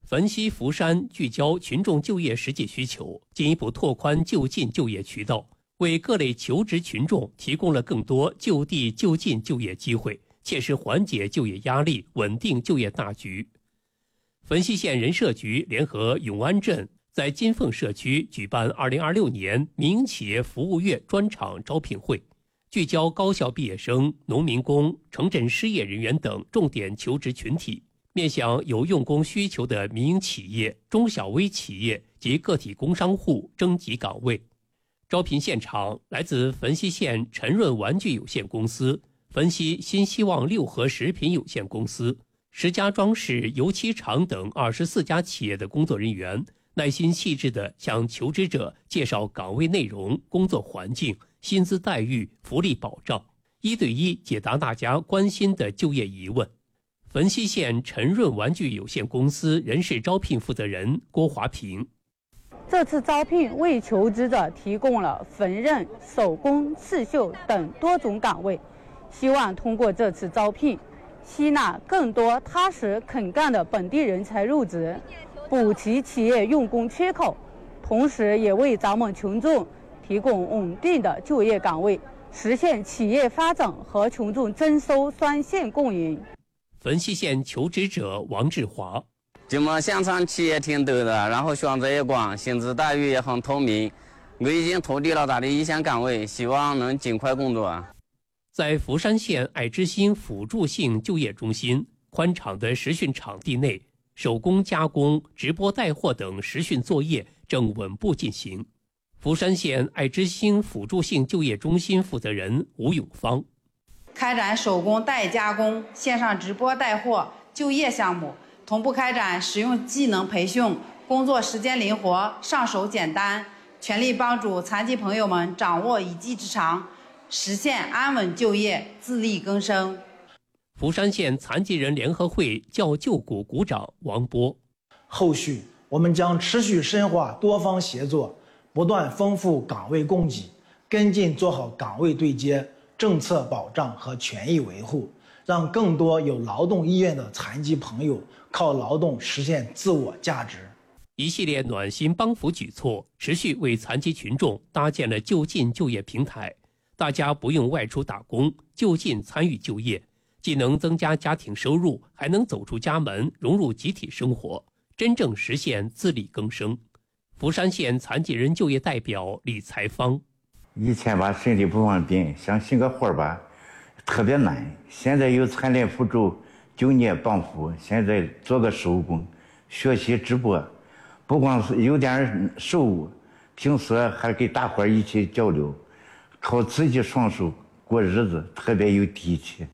汾西福山聚焦群众就业实际需求，进一步拓宽就近就业渠道，为各类求职群众提供了更多就地就近就业机会，切实缓解就业压力，稳定就业大局。汾西县人社局联合永安镇在金凤社区举办2026年民营企业服务月专场招聘会，聚焦高校毕业生、农民工、城镇失业人员等重点求职群体，面向有用工需求的民营企业、中小微企业及个体工商户征集岗位。招聘现场来自汾西县陈润玩具有限公司、汾西新希望六合食品有限公司、石家庄市油漆厂等24家企业的工作人员，耐心细致地向求职者介绍岗位内容、工作环境、薪资待遇、福利保障，一对一解答大家关心的就业疑问。汾西县陈润玩具有限公司人事招聘负责人郭华平： 这次招聘为求职者提供了缝纫、手工、刺绣等多种岗位，希望通过这次招聘，吸纳更多踏实肯干的本地人才入职，补齐企业用工缺口，同时也为咱们群众提供稳定的就业岗位，实现企业发展和群众增收双线共赢。 汾西县求职者王志华： 这么现场企业挺多的，然后选择也广，薪资待遇也很透明。我已经投递了他的意向岗位，希望能尽快工作。 在福山县爱之心辅助性就业中心宽敞的实训场地内，手工加工、直播带货等实训作业正稳步进行。福山县爱之心辅助性就业中心负责人吴永芳： 开展手工代加工、线上直播带货就业项目，同步开展实用技能培训，工作时间灵活，上手简单，全力帮助残疾朋友们掌握一技之长，实现安稳就业、自力更生。 福山县残疾人联合会教救股股长王波： 后续我们将持续深化多方协作，不断丰富岗位供给，跟进做好岗位对接、政策保障和权益维护，让更多有劳动意愿的残疾朋友靠劳动实现自我价值。 一系列暖心帮扶举措，持续为残疾群众搭建了就近就业平台，大家不用外出打工，就近参与就业，既能增加家庭收入，还能走出家门，融入集体生活，真正实现自力更生。福山县残疾人就业代表李才芳： 以前吧身体不方便，想寻个活吧特别难，现在有残联辅助就业帮扶，现在做个手工，学习直播，不光是有点收入，平时还给大伙一起交流，靠自己双手过日子，特别有底气。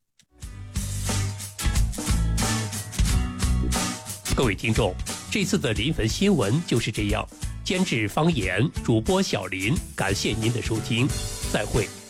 各位听众，这次的临汾新闻就是这样。监制方言，主播小林，感谢您的收听，再会。